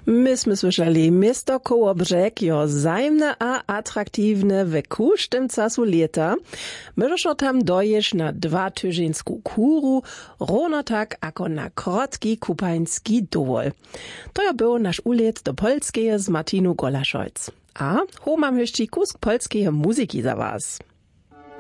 Myśmy słyszeli miasto Kołobrzeg, jo zajemne a atraktivne w każdym czasu lata. Możesz tam dojść na 2-tydziensku kuru, równo tak jako na krótki kupański dowol. To ja był nasz ulet do Polskie z Martinu Golaszolc. A ho mam jeszcze kusk polskiej muzyki za was.